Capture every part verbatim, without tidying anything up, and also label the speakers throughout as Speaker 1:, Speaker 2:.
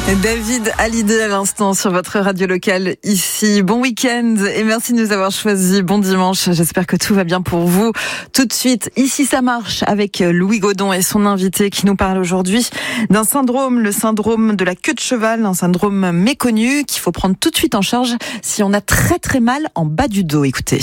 Speaker 1: David Hallyday à l'instant sur votre radio locale ici. Bon week-end et merci de nous avoir choisi. Bon dimanche, j'espère que tout va bien pour vous. Tout de suite, ici ça marche avec Louis Godon et son invité qui nous parle aujourd'hui d'un syndrome, le syndrome de la queue de cheval, un syndrome méconnu qu'il faut prendre tout de suite en charge si on a très très mal en bas du dos. Écoutez.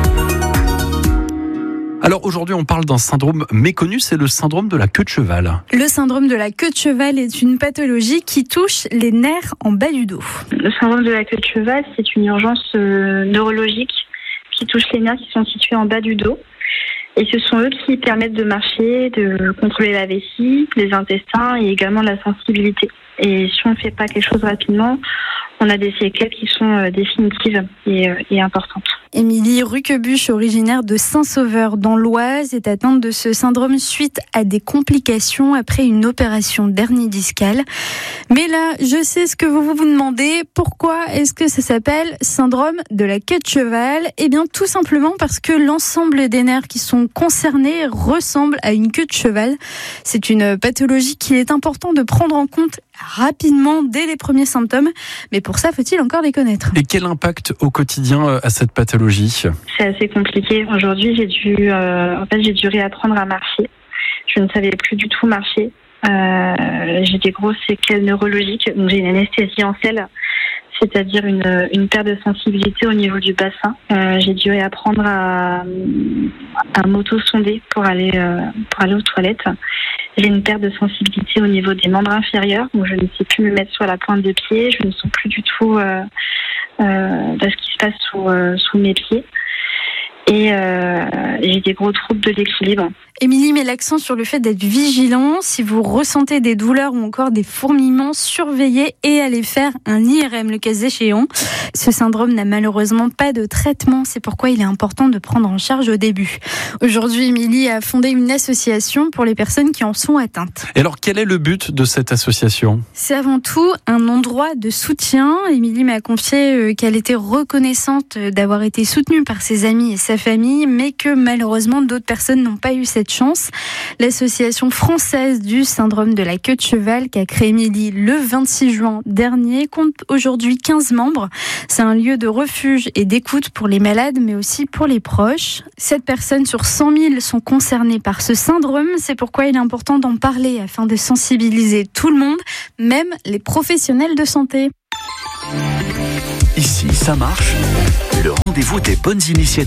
Speaker 2: Alors aujourd'hui, on parle d'un syndrome méconnu, c'est le syndrome de la queue de cheval.
Speaker 3: Le syndrome de la queue de cheval est une pathologie qui touche les nerfs en bas du dos.
Speaker 4: Le syndrome de la queue de cheval, c'est une urgence euh, neurologique qui touche les nerfs qui sont situés en bas du dos. Et ce sont eux qui permettent de marcher, de contrôler la vessie, les intestins et également la sensibilité. Et si on ne fait pas quelque chose rapidement, on a des séquelles qui sont définitives et, et importantes.
Speaker 3: Émilie Ruquebuche, originaire de Saint-Sauveur dans l'Oise, est atteinte de ce syndrome suite à des complications après une opération d'hernie discale. Mais là, je sais ce que vous vous demandez. Pourquoi est-ce que ça s'appelle syndrome de la queue de cheval ? Eh bien, tout simplement parce que l'ensemble des nerfs qui sont concernés ressemblent à une queue de cheval. C'est une pathologie qu'il est important de prendre en compte rapidement dès les premiers symptômes. Mais pour ça, faut-il encore les connaître.
Speaker 2: Et quel impact au quotidien à cette pathologie ?
Speaker 4: C'est assez compliqué. Aujourd'hui, j'ai dû, euh, en fait, j'ai dû réapprendre à marcher. Je ne savais plus du tout marcher. Euh, j'ai des grosses séquelles neurologiques. Donc, j'ai une anesthésie en selle, c'est-à-dire une, une perte de sensibilité au niveau du bassin. Euh, j'ai dû réapprendre à, à m'auto-sonder pour aller, euh, pour aller aux toilettes. J'ai une perte de sensibilité au niveau des membres inférieurs, donc je ne sais plus me mettre sur la pointe des pieds. Je ne sens plus du tout euh, euh, ce qui se passe sous, euh, sous mes pieds. Et euh, j'ai des gros troubles de l'équilibre.
Speaker 3: Émilie met l'accent sur le fait d'être vigilant. Si vous ressentez des douleurs ou encore des fourmillements, surveillez et allez faire un I R M le cas échéant. Ce syndrome n'a malheureusement pas de traitement. C'est pourquoi il est important de prendre en charge au début. Aujourd'hui, Émilie a fondé une association pour les personnes qui en sont atteintes.
Speaker 2: Et alors, quel est le but de cette association ?
Speaker 3: C'est avant tout un endroit de soutien. Émilie m'a confié qu'elle était reconnaissante d'avoir été soutenue par ses amis et sa famille, mais que malheureusement d'autres personnes n'ont pas eu cette chance. L'association française du syndrome de la queue de cheval qu'a créé Émilie le vingt-six juin dernier compte aujourd'hui quinze membres. C'est un lieu de refuge et d'écoute pour les malades, mais aussi pour les proches. sept personnes sur cent mille sont concernées par ce syndrome. C'est pourquoi il est important d'en parler afin de sensibiliser tout le monde, même les professionnels de santé.
Speaker 5: Ici, ça marche. Le rendez-vous des bonnes initiatives.